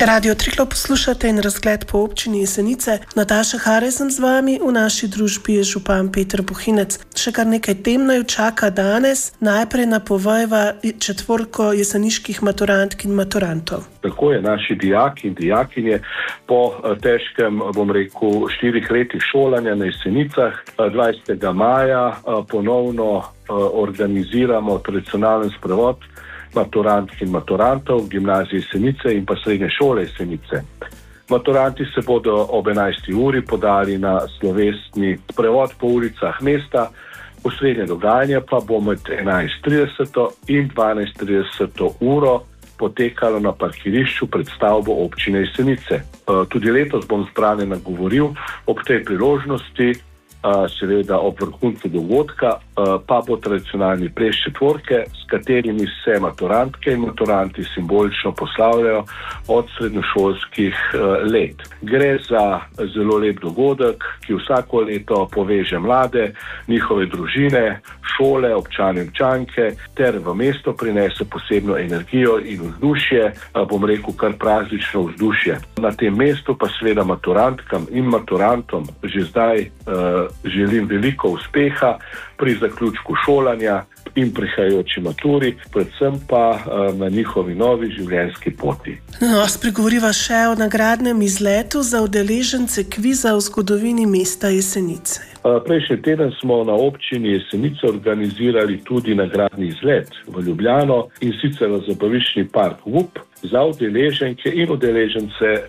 Radio Triglav poslušate in razgled po občini Jesenice. Nataša Hare sem z vami, v naši družbi je župan Peter Bohinec. Še kar nekaj tem naju čaka danes. Najprej napovejva četvorko jeseniških maturantk in maturantov. Tako je, naši dijaki in dijakinje po težkem, 4 letih šolanja na Jesenicah 20. maja ponovno organiziramo tradicionalen sprevod maturantk in maturantov gimnazije Jesenice in pa srednje šole Jesenice. Maturanti se bodo ob 11. uri podali na slovesni sprevod po ulicah mesta. Osrednje dogajanje pa bo med 11.30 in 12.30 uro potekalo na parkirišču pred stavbo občine Jesenice. Tudi letos bom zbrane nagovoril ob tej priložnosti, seveda ob vrhuncu dogodka, pa bo tradicionalni ples četvorke, s katerimi se maturantke in maturanti simbolično poslavljajo od srednjošolskih let. Gre za zelo lep dogodek, ki vsako leto poveže mlade, njihove družine, šole, občane in občanke ter v mesto prinese posebno energijo in vzdušje, kar praznično vzdušje. Na tem mestu pa seveda maturantkam in maturantom že zdaj želim veliko uspeha pri zaključku šolanja in prihajajoči maturi, predvsem pa na njihovi novi življenjski poti. Spregovoriva še o nagradnem izletu za udeležence kviza o zgodovini mesta Jesenice. Prejšnji teden smo na občini Jesenice organizirali tudi nagradni izlet v Ljubljano, in sicer v zabaviščni park VUP za udeleženke in udeležence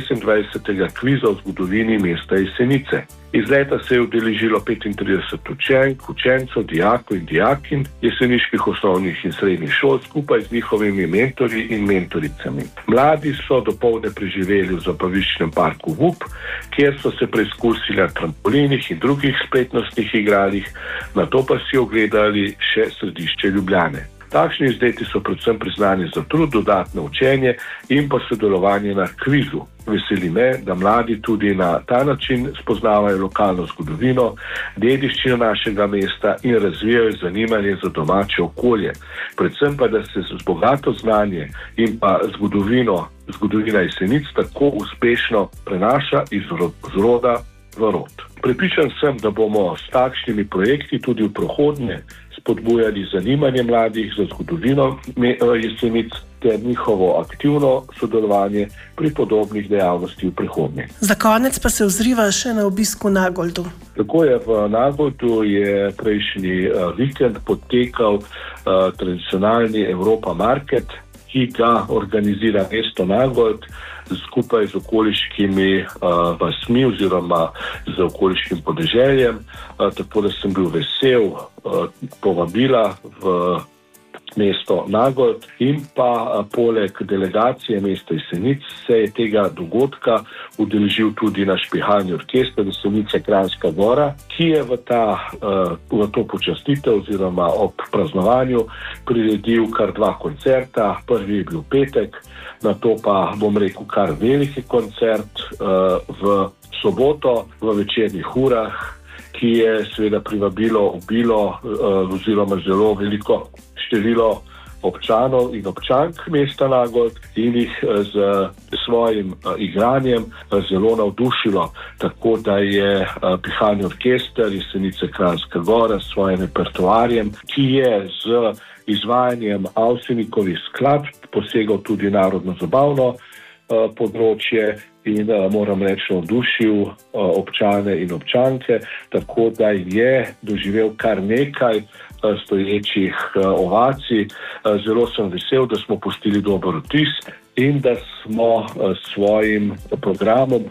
26. kviza o zgodovini mesta Jesenice. Izleta se je udeležilo 35 učenk, učencev, dijakov in dijakinj jeseniških osnovnih in srednjih šol skupaj z njihovimi mentorji in mentoricami. Mladi so dopoldne preživeli v zabaviščnem parku VUP, kjer so se preizkusili na trampolinih in drugih spretnostnih igralih, nato pa si ogledali še središče Ljubljane. Takšni izleti so predvsem priznani za trud, dodatno učenje in pa sodelovanje na kvizu. Veseli me, da mladi tudi na ta način spoznavajo lokalno zgodovino, dediščino našega mesta in razvijajo zanimanje za domače okolje. Predvsem pa, da se z bogato znanje in pa zgodovina Jesenic tako uspešno prenaša iz roda v rod. Prepričan sem, da bomo s takšnimi projekti tudi v prihodnje spodbujali zanimanje mladih za zgodovino Jesenic ter njihovo aktivno sodelovanje pri podobnih dejavnosti v prihodnje. Za konec pa se ozriva še na obisk v Nagoldu. Tako je, v Nagoldu je prejšnji vikend potekal tradicionalni Europa Market, ki ga organizira mesto Nagold skupaj z okoliškimi vasmi oziroma z okoliškim podeželjem, tako da sem bil vesel povabila v mesto Nagold in pa poleg delegacije mesta Jesenic se je tega dogodka udeležil tudi naš pihalni orkester Jesenice Kranjska Gora, ki je v to počastitev oziroma ob praznovanju priredil kar 2 koncerta. Prvi je bil petek, nato pa kar veliki koncert v soboto v večernih urah, ki je seveda privabilo oziroma zelo veliko število občanov in občank mesta Nagold in jih z svojim igranjem zelo navdušilo. Tako da je pihalni orkester Jesenice Kranjska Gora s svojim repertoarjem, ki je z izvajanjem Avsenikovih skladb posegal tudi narodno-zabavno področje in moram reči navdušil občane in občanke, tako da je doživel kar nekaj stoječih ovacij. Zelo sem vesel, da smo pustili dober vtis in da smo svojim programom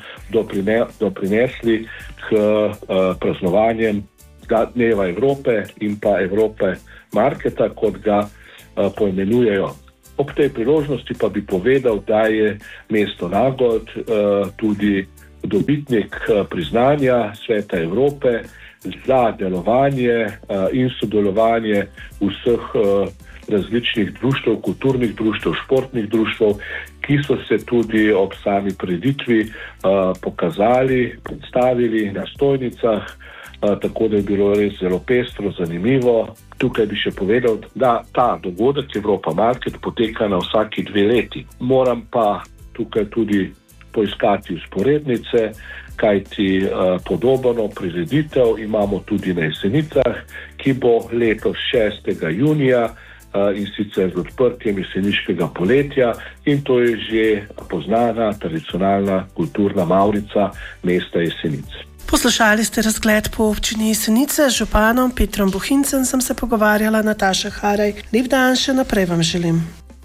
doprinesli k praznovanjem Dneva Evrope in pa Evrope Marketa, kot ga poimenujejo. Ob tej priložnosti pa bi povedal, da je mesto Nagold tudi dobitnik priznanja Sveta Evrope za delovanje in sodelovanje vseh različnih društev, kulturnih društev, športnih društev, ki so se tudi ob sami prireditvi pokazali, predstavili na stojnicah, tako da je bilo res zelo pestro, zanimivo. Tukaj bi še povedal, da ta dogodek Europa Market poteka na vsaki 2 leti. Moram pa tukaj tudi poiskati vzporednice, kajti podobno prireditev imamo tudi na Jesenicah, ki bo letos 6. junija in sicer z odprtjem jeseniškega poletja, in to je že poznana tradicionalna kulturna mavrica mesta Jesenice. Poslušali ste razgled po občini Jesenice, z županom Petrom Bohincem sem se pogovarjala, Nataša Haraj. Lep dan še naprej vam želim.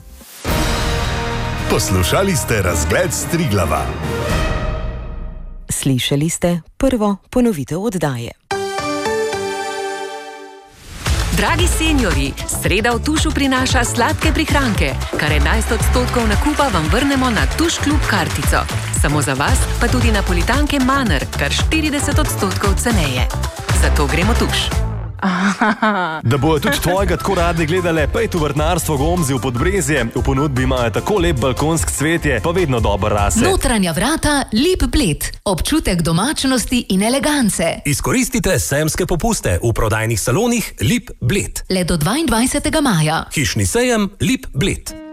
Poslušali ste razgled s Triglava. Slišali ste prvo ponovitev oddaje. Dragi seniorji, sreda v Tušu prinaša sladke prihranke. Kar 11% nakupa vam vrnemo na Tuš Klub kartico. Samo za vas pa tudi napolitanke Manner, kar 40% ceneje. Zato gremo Tuš. Da bojo tudi tvojega tako radi gledale, pejte v vrtnarstvo Gomzi v Podbrezje. V ponudbi imajo tako lep balkonsk cvetje, pa vedno dobro rase. Notranja vrata Lip Bled. Občutek domačnosti in elegance. Izkoristite sejemske popuste v prodajnih salonih Lip Bled. Le do 22. maja. Hišni sejem Lip Bled.